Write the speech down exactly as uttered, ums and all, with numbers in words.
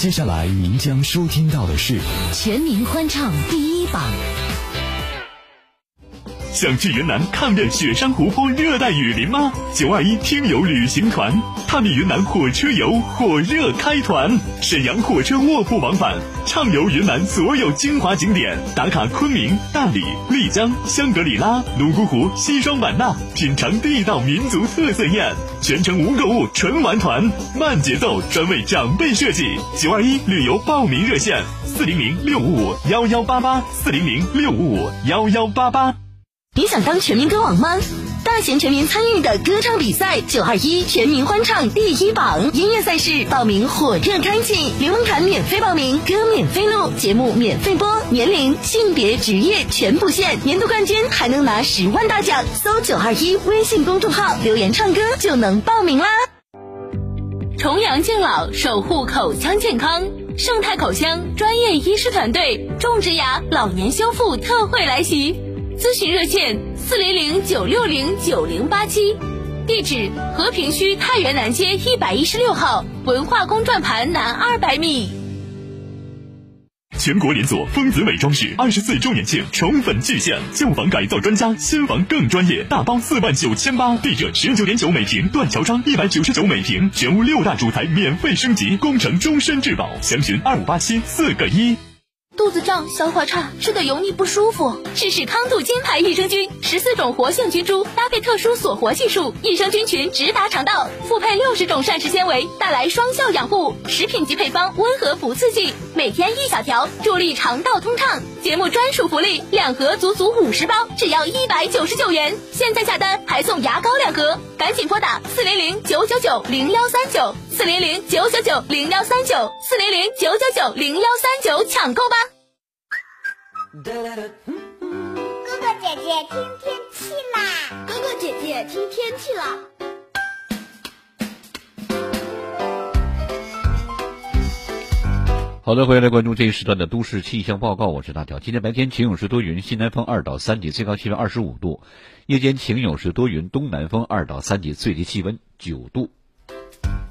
接下来您将收听到的是全民欢唱第一榜。 想去云南看遍雪山湖泊、热带雨林吗？九二一听友旅行团探秘云南火车游火热开团，沈阳火车卧铺往返，畅游云南所有精华景点，打卡昆明、大理、丽江、香格里拉、泸沽湖、西双版纳，品尝地道民族特色宴，全程无购物纯玩团，慢节奏，专为长辈设计。九二一旅游报名热线：四零零六五五幺幺八八，四零零六五五幺幺八八。 你想当全民歌王吗？大型全民参与的歌唱比赛九二一全民欢唱第一榜音乐赛事报名火热开启，联盟团免费报名，歌免费录，节目免费播，年龄、性别、职业全不限，年度冠军还能拿十万大奖。搜九二一微信公众号留言唱歌就能报名啦。重阳敬老，守护口腔健康，盛泰口腔专业医师团队种植牙老年修复特惠来袭。咨询热线四零零九六零九零八七，地址和平区太原南街一百一十六号，文化宫转盘南二百米。 全国连锁丰子美装饰二十四周年庆宠粉巨献，旧房改造专家，新房更专业，大包四万九千八，地热十九点九每平，断桥窗一百九十九每平，全屋六大主材免费升级，工程终身质保，详询二五八七四个一。 肚子胀、消化差、吃的油腻不舒服，试试康度金牌益生菌，十四种活性菌株搭配特殊锁活技术，益生菌群直达肠道，复配六十种膳食纤维，带来双效养护。食品级配方，温和不刺激，每天一小条，助力肠道通畅。节目专属福利，两盒足足五十包，只要一百九十九元。现在下单还送牙膏两盒，赶紧拨打四零零九九九零幺三九，四零零九九九零幺三九，四零零九九九零幺三九抢购吧。 哥哥姐姐听天气啦！ 哥哥姐姐听天气啦！ 好的，回来关注这一时段的都市气象报告，我是大条。今天白天晴有时多云，西南风二到三级，最高气温二十五度；夜间晴有时多云，东南风二到三级，最低气温九度。